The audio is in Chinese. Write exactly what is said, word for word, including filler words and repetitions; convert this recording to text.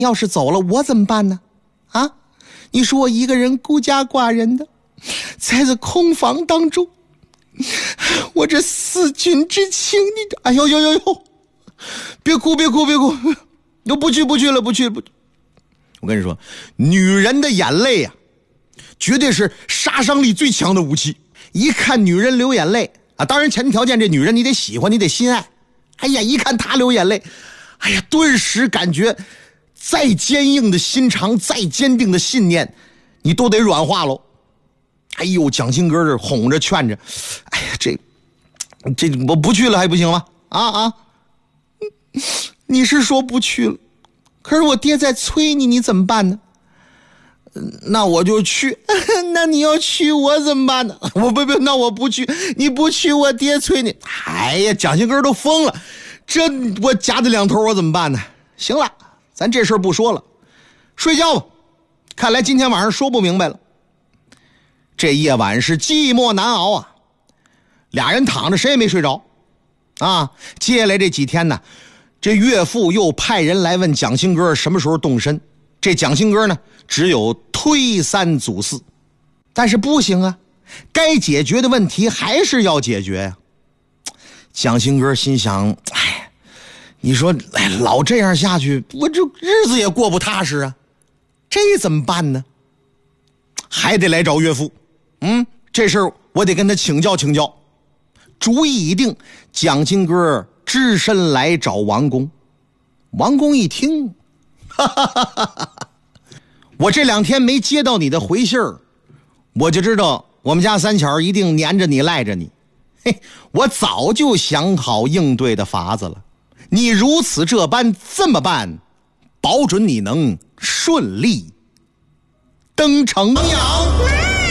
要是走了我怎么办呢？啊，你说我一个人孤家寡人的在这空房当中，我这思君之情，你这哎呦呦呦呦，别哭别哭别哭，又不去不去了不去不去。我跟你说，女人的眼泪啊绝对是杀伤力最强的武器。一看女人流眼泪啊，当然前提条件这女人你得喜欢，你得心爱。哎呀，一看她流眼泪，哎呀，顿时感觉再坚硬的心肠，再坚定的信念，你都得软化喽。哎呦，蒋新哥这哄着劝着，哎呀，这这我不去了还不行吗？啊啊，你是说不去了，可是我爹在催你，你怎么办呢？那我就去。那你要去我怎么办呢？我不不，那我不去，你不去我爹催你。哎呀，蒋新哥都疯了，这我夹在两头我怎么办呢？行了，咱这事儿不说了，睡觉吧。看来今天晚上说不明白了。这夜晚是寂寞难熬啊，俩人躺着谁也没睡着啊。接下来这几天呢，这岳父又派人来问蒋新哥什么时候动身。这蒋新哥呢只有推三阻四，但是不行啊，该解决的问题还是要解决呀、啊。蒋新哥心想，哎，你说哎，老这样下去我这日子也过不踏实啊，这怎么办呢？还得来找岳父。嗯，这事儿我得跟他请教请教。主意已定，蒋新哥只身来找王公。王公一听，哈哈哈哈哈，我这两天没接到你的回信儿，我就知道我们家三巧一定黏着你赖着你。嘿，我早就想好应对的法子了，你如此这般这么办，保准你能顺利登城。娘